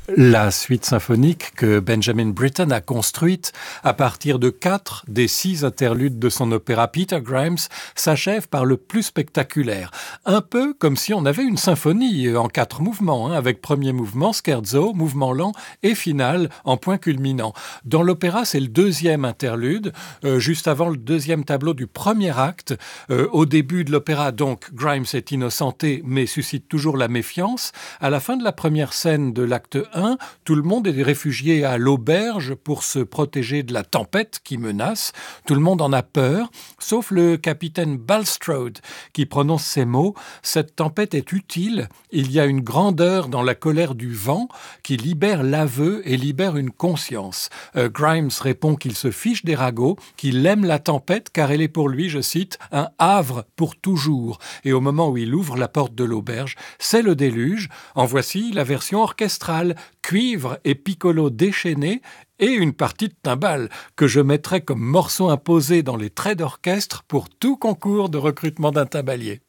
La suite symphonique que Benjamin Britten a construite à partir de 4 des 6 interludes de son opéra Peter Grimes s'achève par le plus spectaculaire. Un peu comme si on avait une symphonie en 4 mouvements, avec premier mouvement, scherzo, mouvement lent et finale en point culminant. Dans l'opéra, c'est le deuxième interlude, juste avant le deuxième tableau du premier acte. Au début de l'opéra, donc, Grimes est innocenté mais suscite toujours la méfiance. À la fin de la première scène de l'acte 1, tout le monde est réfugié à l'auberge pour se protéger de la tempête qui menace. Tout le monde en a peur, sauf le capitaine Bulstrode qui prononce ces mots. Cette tempête est utile. Il y a une grandeur dans la colère du vent qui libère l'aveu et libère une conscience. Grimes répond qu'il se fiche des ragots, qu'il aime la tempête car elle est pour lui, je cite, un havre pour toujours. Et au moment où il ouvre la porte de l'auberge, c'est le déluge. En voici la version orchestrale. Cuivre et piccolo déchaînés et une partie de timbale que je mettrai comme morceau imposé dans les traits d'orchestre pour tout concours de recrutement d'un timbalier.